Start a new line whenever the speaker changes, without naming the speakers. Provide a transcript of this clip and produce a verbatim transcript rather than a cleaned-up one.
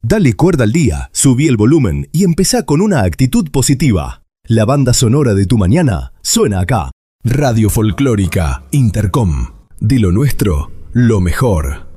Dale cuerda al día, subí el volumen y empezá con una actitud positiva. La banda sonora de tu mañana suena acá. Radio Folclórica Intercom. De lo nuestro, lo mejor.